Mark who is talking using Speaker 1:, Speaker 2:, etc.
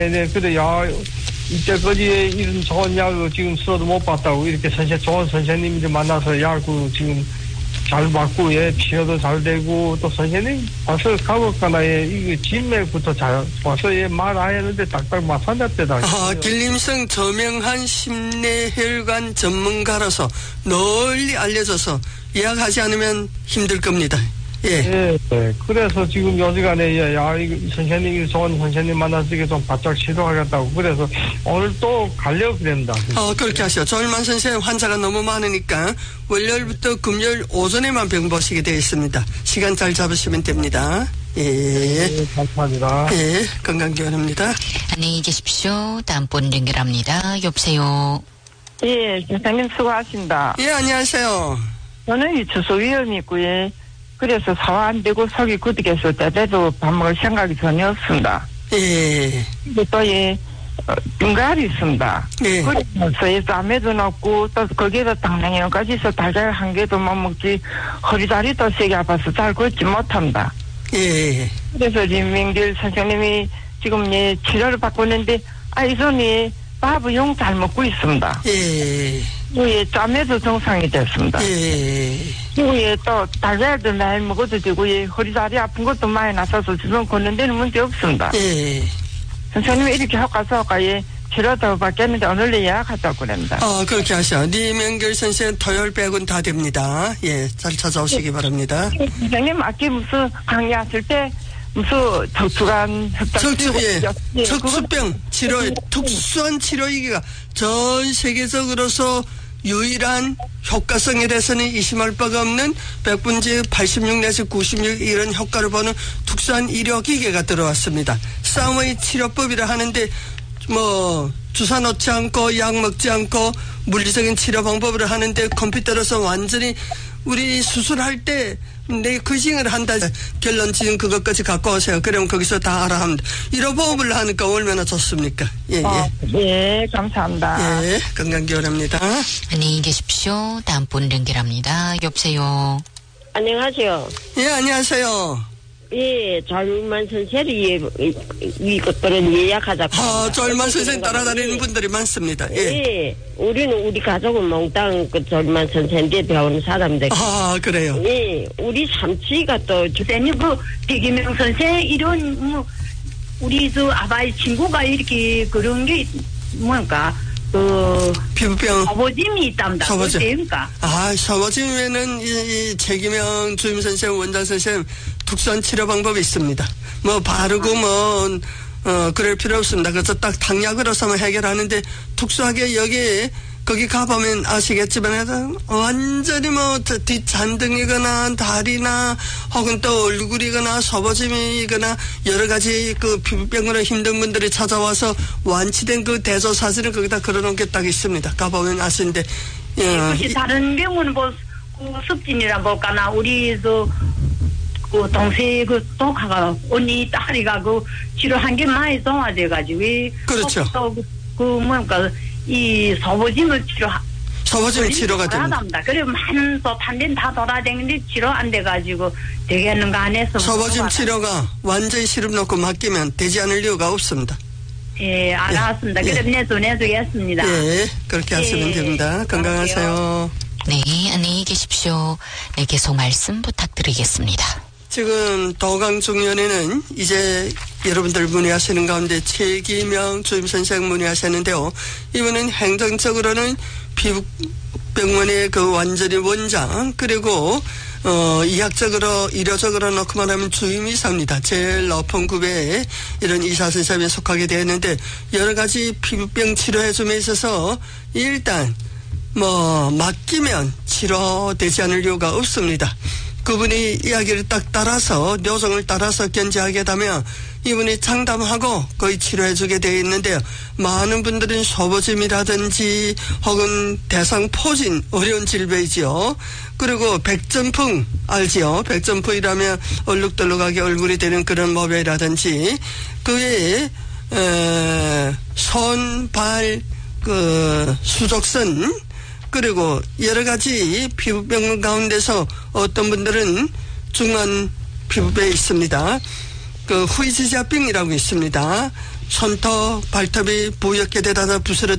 Speaker 1: 네, 그래, 야, 이때까지 이런 좋은 약을 지금 써도 못 봤다고, 이렇게 좋은 선생님들 만나서 약을 지금 잘 맞고, 예, 치료도 잘 되고, 또 선생님, 와서 가볼까나, 예, 이거 진맥부터 잘, 와서, 예, 말 안 했는데 딱딱 맞았대다.
Speaker 2: 길림성 저명한 심내혈관 전문가로서 널리 알려져서 예약하지 않으면 힘들 겁니다. 예.
Speaker 1: 예, 네. 그래서 지금 요지간에, 야, 이거 선생님이 좋은 선생님 만나서 이게 좀 바짝 치료하겠다고. 그래서 오늘 또 가려고 그랬다.
Speaker 2: 그렇게 하시죠. 조일만 선생님 환자가 너무 많으니까 월요일부터 금요일 오전에만 병 보시게 되어 있습니다. 시간 잘 잡으시면 됩니다. 예.
Speaker 1: 네, 감사합니다.
Speaker 2: 예, 건강기원입니다.
Speaker 3: 안녕히 계십시오. 다음 분 연결합니다. 여보세요.
Speaker 4: 예, 선생님 수고하신다.
Speaker 2: 예, 안녕하세요.
Speaker 4: 저는 이 주소위험이 있고요. 그래서 소화 안 되고 속이 굳어서 때때도 밥 먹을 생각이 전혀 없습니다.
Speaker 2: 예.
Speaker 4: 근데 또 빙가리 있습니다.
Speaker 2: 예.
Speaker 4: 그래서 땀에도 넣고 또 거기에다 당냉이까지 해서 달걀 한 개도 못 먹지 허리다리도 세게 아파서 잘 걷지 못합니다.
Speaker 2: 예.
Speaker 4: 그래서 김민길 선생님이 지금 치료를 받고 있는데 이 손이 밥을 용 잘 먹고 있습니다.
Speaker 2: 예.
Speaker 4: 예, 짬에도 정상이 됐습니다.
Speaker 2: 예.
Speaker 4: 예, 또 달걀도 많이 먹어도 되고 예, 허리다리 아픈 것도 많이 나서서 지금 걷는 데는 문제 없습니다.
Speaker 2: 예.
Speaker 4: 선생님이 이렇게 하고서 예, 치료도 받겠는데 오늘 예약하자고 그럽니다.
Speaker 2: 그렇게 하셔. 리명결 선생 토요일 빼곤 다 됩니다. 예, 잘 찾아오시기 바랍니다.
Speaker 4: 선생님 아까 무슨 강의하실 때 무슨 척추관
Speaker 2: 척추병 치료에 특수한 치료이기가 전 세계적으로서 유일한 효과성에 대해서는 의심할 바가 없는 100분지 86 내지 96 이런 효과를 보는 특수한 의료기계가 들어왔습니다. 쌍의 치료법이라 하는데 주사 놓지 않고 약 먹지 않고 물리적인 치료 방법을 하는데 컴퓨터로서 완전히 우리 수술할 때 내 거짓을 한다 결론 지은 그것까지 갖고 오세요. 그러면 거기서 다 알아합니다. 이러보험을 하니까 얼마나 좋습니까? 예,
Speaker 4: 예, 감사합니다.
Speaker 2: 예, 건강기원합니다.
Speaker 3: 안녕히 계십시오. 다음 분 연결합니다. 여보세요.
Speaker 5: 안녕하세요.
Speaker 2: 예, 안녕하세요.
Speaker 5: 예, 조일만 선생이 이것들은 예약하자고.
Speaker 2: 조일만 선생 따라다니는 분들이 많습니다. 예.
Speaker 5: 예, 우리 가족은 몽땅 조일만 선생한테 배우는 사람들.
Speaker 2: 그래요?
Speaker 5: 예, 우리 삼치가 또
Speaker 6: 선생님 백이명 선생 이런 우리 아바이 친구가 이렇게 그런 게 뭔가
Speaker 2: 피부병
Speaker 6: 서버짐이 있답니다.
Speaker 2: 서버짐. 서버짐에는 이 최기명 주임 선생, 원장 선생 특수한 치료 방법이 있습니다. 바르고 그럴 필요 없습니다. 그래서 딱 당약으로서만 해결하는데 특수하게 거기 가보면 아시겠지만 완전히 뒷잔등이거나 다리나 혹은 또 얼굴이거나 서버짐이거나 여러 가지 그 피부병으로 힘든 분들이 찾아와서 완치된 그 대조 사진을 거기다 걸어놓은 게 딱 있습니다. 가보면 아시는데.
Speaker 6: 혹시 다른 병은 습진이라 볼까나 우리 동생 독하가 언니 딸이가 치료한 게 많이 동화돼가지고
Speaker 2: 그렇죠.
Speaker 6: 이 서버짐을
Speaker 2: 서버짐 치료가 됩니다.
Speaker 6: 그래 많은 탄덴 다 돌아다니는데 치료 안 돼가지고 되겠는가 안 해서
Speaker 2: 서버짐 치료가 완전히 시름 놓고 맡기면 되지 않을 이유가 없습니다.
Speaker 6: 예, 알았습니다. 그럼 내 손에 두겠습니다.
Speaker 2: 예, 그렇게 하시면 됩니다. 건강하세요.
Speaker 3: 네, 안녕히 계십시오. 네, 계속 말씀 부탁드리겠습니다.
Speaker 2: 지금 도강중년에는 이제 여러분들 문의하시는 가운데 최기명 주임선생 문의하셨는데요. 이분은 행정적으로는 피부병원의 그 완전히 원장 그리고 이학적으로 의료적으로 놓고 말하면 주임의사입니다. 제일 높은 급의 이런 의사 선생님에 속하게 되었는데 여러 가지 피부병 치료해줌에 있어서 일단 맡기면 치료되지 않을 이유가 없습니다. 그분이 이야기를 딱 따라서 뇨정을 따라서 견지하게 되면 이분이 상담하고 거의 치료해주게 되어 있는데요. 많은 분들은 소보짐이라든지 혹은 대상포진 어려운 질병이지요. 그리고 백전풍 알지요? 백전풍이라면 얼룩덜룩하게 얼굴이 되는 그런 모병이라든지 그 외에 손, 발, 수족선 그리고 여러 가지 피부병 가운데서 어떤 분들은 중한 피부병이 있습니다. 후이지자병이라고 있습니다. 손톱 발톱이 부옇게 되다가 부스러져